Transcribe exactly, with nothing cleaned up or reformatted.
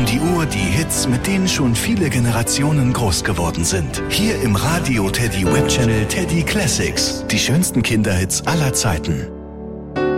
die Uhr die Hits, mit denen schon viele Generationen groß geworden sind. Hier im Radio Teddy Web Channel Teddy Classics. Die schönsten Kinderhits aller Zeiten.